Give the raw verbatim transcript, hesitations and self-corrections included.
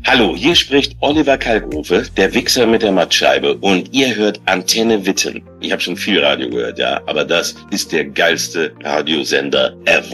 Hallo, hier spricht Oliver Kalkofe, der Wichser mit der Mattscheibe, und ihr hört Antenne Witten. Ich habe schon viel Radio gehört, ja, aber das ist der geilste Radiosender ever.